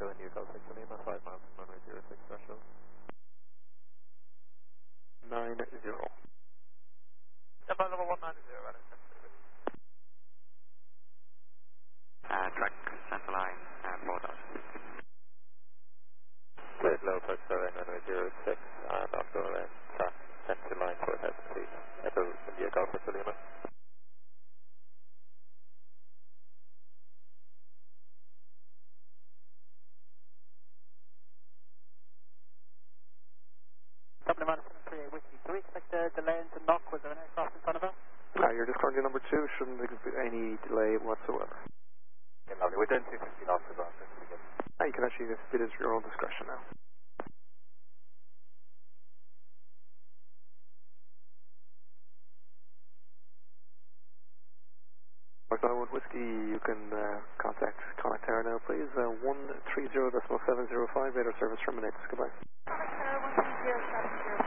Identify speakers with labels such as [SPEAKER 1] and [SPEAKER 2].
[SPEAKER 1] India Golf Victor Lima, 5 miles from runway 06 threshold.
[SPEAKER 2] 90.
[SPEAKER 1] About level 190, right?
[SPEAKER 2] Track center line, 4,000.
[SPEAKER 1] Good, low approach survey, runway 06, and offshore lane, track center line 4,000 feet. Echo India Golf Victor Lima.
[SPEAKER 3] Dublin Madison 38 Whiskey. Do we expect a delay into knock? Was there an aircraft in front of us?
[SPEAKER 2] You're just currently number 2, shouldn't be any delay whatsoever.
[SPEAKER 1] Okay, lovely. We're doing 250 knots as well, so it's pretty good.
[SPEAKER 2] You can actually, it is your own discretion now. One Whiskey, you can contact Tower now, please. 130.705, radar service terminates. Goodbye.
[SPEAKER 3] Connect 130.705.